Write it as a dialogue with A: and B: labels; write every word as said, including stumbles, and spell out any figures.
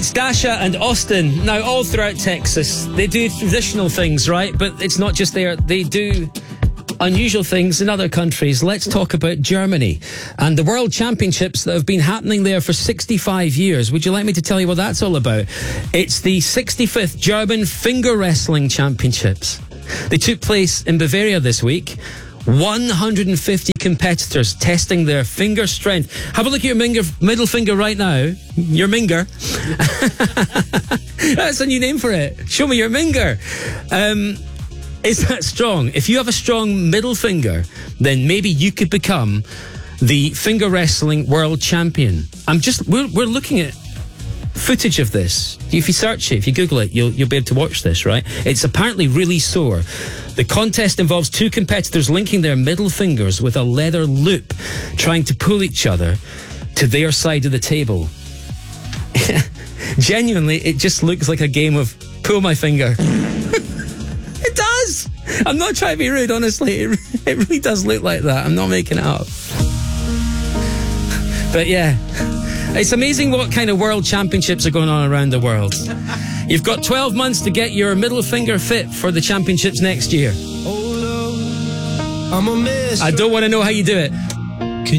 A: It's Dasha and Austin. Now, all throughout Texas, they do traditional things, right? But it's not just there. They do unusual things in other countries. Let's talk about Germany and the World Championships that have been happening there for sixty-five years. Would you like me to tell you what that's all about? It's the sixty-fifth German Finger Wrestling Championships. They took place in Bavaria this week. one hundred fifty competitors testing their finger strength. Have a look at your minger, middle finger right now. Your minger. That's a new name for it. Show me your minger. Um, is that strong? If you have a strong middle finger, then maybe you could become the finger wrestling world champion. I'm just, we're, we're looking at footage of this. If you search it, if you Google it, you'll, you'll be able to watch this, right? It's apparently really sore. The contest involves two competitors linking their middle fingers with a leather loop, trying to pull each other to their side of the table. Genuinely, it just looks like a game of pull my finger. It does! I'm not trying to be rude, honestly. It, it really does look like that. I'm not making it up. But yeah, it's amazing what kind of world championships are going on around the world. You've got twelve months to get your middle finger fit for the championships next year. I don't want to know how you do it.